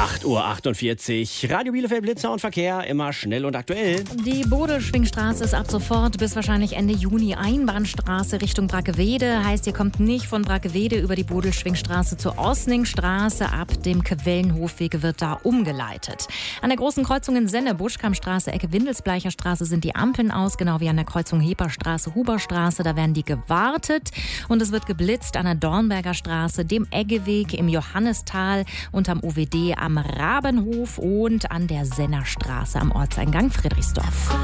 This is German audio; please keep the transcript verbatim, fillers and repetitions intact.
acht Uhr achtundvierzig. Radio Bielefeld Blitzer und Verkehr, immer schnell und aktuell. Die Bodelschwingstraße ist ab sofort bis wahrscheinlich Ende Juni Einbahnstraße Richtung Brackwede. Heißt, ihr kommt nicht von Brackwede über die Bodelschwingstraße zur Osningstraße. Ab dem Quellenhofweg wird da umgeleitet. An der großen Kreuzung in Senne, Buschkammstraße, Ecke Windelsbleicher Straße sind die Ampeln aus. Genau wie an der Kreuzung Heperstraße, Huberstraße. Da werden die gewartet. Und es wird geblitzt an der Dornberger Straße, dem Eggeweg, im Johannistal, unterm U W D am Rabenhof und an der Sennerstraße am Ortseingang Friedrichsdorf.